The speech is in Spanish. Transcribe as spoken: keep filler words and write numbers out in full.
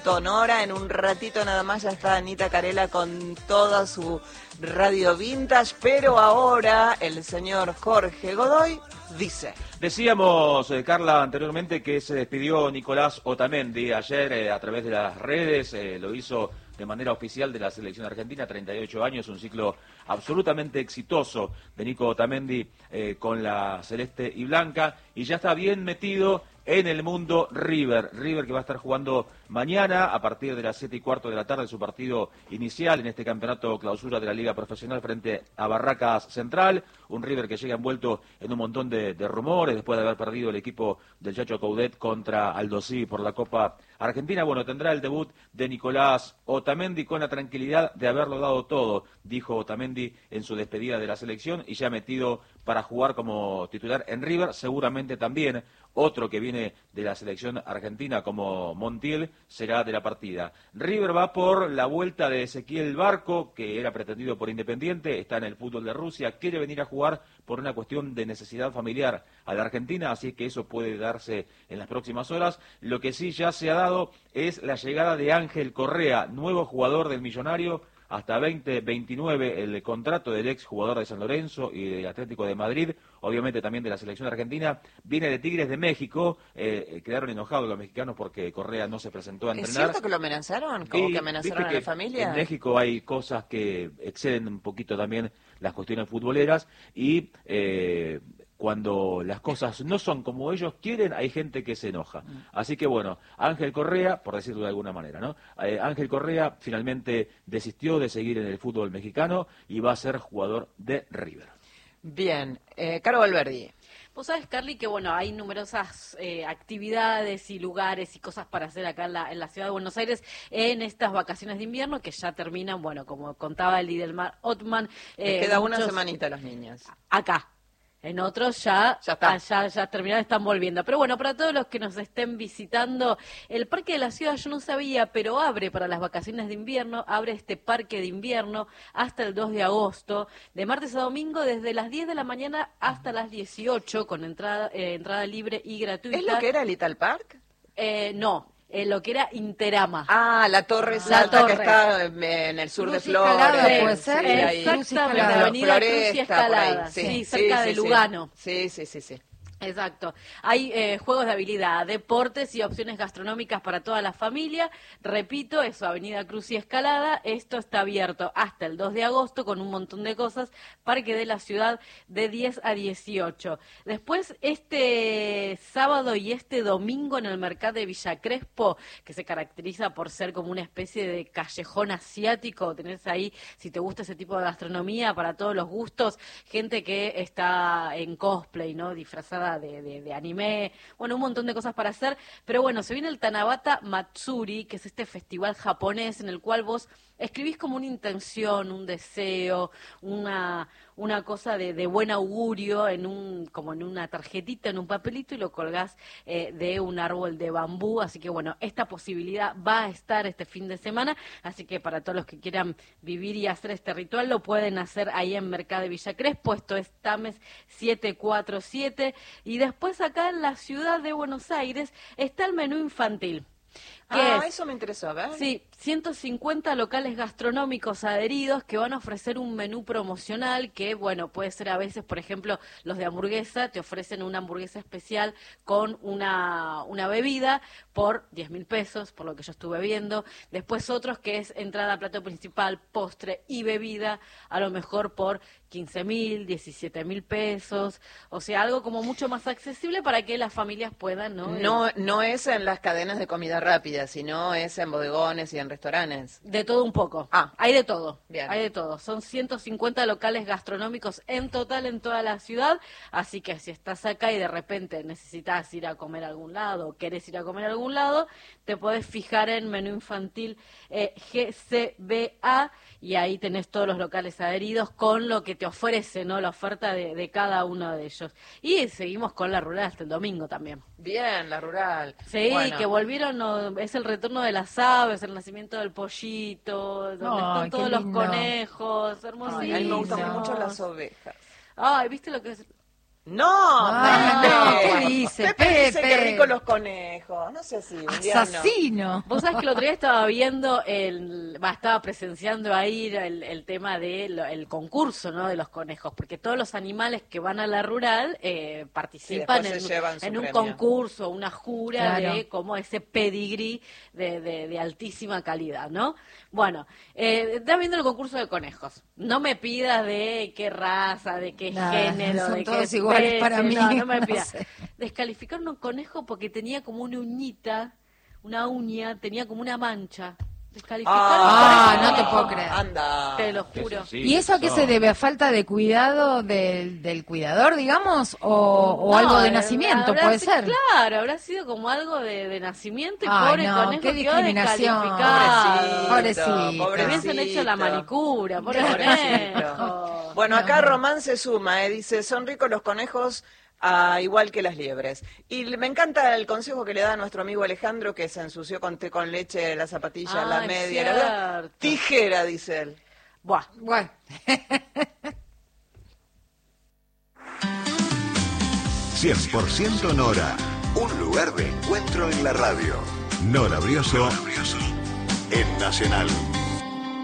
sonora. En un ratito nada más ya está Anita Carela con toda su radio vintage, pero ahora el señor Jorge Godoy dice... Decíamos, eh, Carla, anteriormente que se despidió Nicolás Otamendi ayer eh, a través de las redes, eh, lo hizo de manera oficial de la selección argentina, treinta y ocho años, un ciclo absolutamente exitoso de Nico Otamendi eh, con la celeste y blanca, y ya está bien metido en el mundo River. River que va a estar jugando mañana a partir de las siete y cuarto de la tarde su partido inicial en este campeonato clausura de la Liga Profesional frente a Barracas Central. Un River que llega envuelto en un montón de, de rumores después de haber perdido el equipo del Chacho Coudet contra Aldo Civi por la Copa Argentina. Bueno, tendrá el debut de Nicolás Otamendi con la tranquilidad de haberlo dado todo, dijo Otamendi en su despedida de la selección, y ya metido para jugar como titular en River. Seguramente también otro que viene de la selección argentina como Montiel será de la partida. River va por la vuelta de Ezequiel Barco, que era pretendido por Independiente, está en el fútbol de Rusia, quiere venir a jugar por una cuestión de necesidad familiar a la Argentina, así que eso puede darse en las próximas horas. Lo que sí ya se ha dado es la llegada de Ángel Correa, nuevo jugador del Millonario, hasta veinte veintinueve el contrato del ex jugador de San Lorenzo y del Atlético de Madrid, obviamente también de la selección argentina, viene de Tigres de México. Eh, quedaron enojados los mexicanos porque Correa no se presentó a entrenar. ¿Es cierto que lo amenazaron? ¿Como y, que amenazaron a la familia? En México hay cosas que exceden un poquito también las cuestiones futboleras y... Eh, cuando las cosas no son como ellos quieren, hay gente que se enoja. Así que bueno, Ángel Correa, por decirlo de alguna manera, ¿no? Eh, Ángel Correa finalmente desistió de seguir en el fútbol mexicano y va a ser jugador de River. Bien, eh, Caro Valverdi. Vos sabés, Carly, que bueno, hay numerosas eh, actividades y lugares y cosas para hacer acá en la, en la ciudad de Buenos Aires en estas vacaciones de invierno que ya terminan, bueno, como contaba el Idelmar Ottman. Eh, Les queda muchos... una semanita a los niños. Acá. En otros ya, ya, está. Ah, ya, ya terminaron, están volviendo. Pero bueno, para todos los que nos estén visitando, el Parque de la Ciudad yo no sabía, pero abre para las vacaciones de invierno, abre este parque de invierno hasta el dos de agosto, de martes a domingo, desde las diez de la mañana hasta las dieciocho, con entrada, eh, entrada libre y gratuita. ¿Es lo que era el Ital Park? Eh, no. Eh, lo que era Interama. Ah, la torre la alta torre. que está en el sur Cruz de Flores. Sí, puede ser. Sí, exactamente, Avenida Cruz y Escalada, sí, sí, cerca sí, de sí, Lugano. Sí, sí, sí, sí. Exacto. Hay eh, juegos de habilidad, deportes y opciones gastronómicas para toda la familia. Repito, eso, Avenida Cruz y Escalada. Esto está abierto hasta el dos de agosto con un montón de cosas. Parque de la Ciudad de diez a dieciocho. Después, este sábado y este domingo en el mercado de Villa Crespo, que se caracteriza por ser como una especie de callejón asiático. Tenés ahí, si te gusta ese tipo de gastronomía, para todos los gustos, gente que está en cosplay, ¿no? Disfrazada De, de, de anime, bueno, un montón de cosas para hacer, pero bueno, se viene el Tanabata Matsuri, que es este festival japonés en el cual vos escribís como una intención, un deseo, una, una cosa de, de buen augurio, en un, como en una tarjetita, en un papelito, y lo colgás eh, de un árbol de bambú. Así que bueno, esta posibilidad va a estar este fin de semana, así que para todos los que quieran vivir y hacer este ritual, lo pueden hacer ahí en Mercado de Villa Crespo. Esto es Tames siete cuatro siete. Y después acá en la ciudad de Buenos Aires está el menú infantil. Ah, es, eso me interesó, ¿verdad? Sí, ciento cincuenta locales gastronómicos adheridos que van a ofrecer un menú promocional que, bueno, puede ser a veces, por ejemplo, los de hamburguesa te ofrecen una hamburguesa especial con una, una bebida por diez mil pesos, por lo que yo estuve viendo. Después otros que es entrada, plato principal, postre y bebida, a lo mejor por quince mil, diecisiete mil pesos. O sea, algo como mucho más accesible para que las familias puedan, ¿no? No, no es en las cadenas de comida rápida, sino es en bodegones y en restaurantes. De todo un poco. Ah, hay de todo. Bien. Hay de todo. Son ciento cincuenta locales gastronómicos en total en toda la ciudad. Así que si estás acá y de repente necesitas ir a comer a algún lado o querés ir a comer a algún lado, te podés fijar en menú infantil eh, G C B A y ahí tenés todos los locales adheridos con lo que te ofrece, ¿no? La oferta de, de cada uno de ellos. Y seguimos con la rural hasta el domingo también. Bien, la rural. Sí, bueno. que volvieron, no, es el retorno de las aves, el nacimiento del pollito, donde Ay, están todos los lindo. conejos, hermosísimos. Ay, a mí me gustan mucho las ovejas. Ay, ¿viste lo que es? No, Ah, Pepe. no, ¿qué dice, Pepe dice Pepe? que rico los conejos. No sé así. un día no. Asesino. Vos sabés que el otro día estaba viendo, el, va, estaba presenciando ahí el, el tema del el concurso, ¿no? De los conejos, porque todos los animales que van a la rural eh, participan después en, se llevan su en un premio. concurso, una jura Claro. de como ese pedigrí de, de, de altísima calidad, ¿no? Bueno, eh, estaba viendo el concurso de conejos. No me pidas de qué raza, de qué Nada, género, son de todos qué iguales especie, para mí, no, no me no pidas. sé. Descalificaron un conejo porque tenía como una uñita, una uña, tenía como una mancha. Descalificaron Ah, un conejo. no te puedo creer. Anda. Te lo Qué juro. sensible ¿Y eso a qué que se son. debe? ¿A falta de cuidado del, del cuidador, digamos? ¿O, o No, algo de eh, nacimiento? habrá Puede si- ser. Claro, habrá sido como algo de, de nacimiento y Ay, pobre no, conejo qué quedó discriminación. descalificado. Pobrecito. Le hubiesen hecho la manicura, pobre Pobrecito. conejo. Bueno, No. acá Román se suma, eh, dice, son ricos los conejos, ah, igual que las liebres. Y le- me encanta el consejo que le da a nuestro amigo Alejandro, que se ensució con té con leche, la zapatilla, Ah, la es media, la verdad. cierto. Tijera, dice él. Buah. Bueno. cien por ciento Nora. Un lugar de encuentro en la radio. Nora Brioso en Nacional.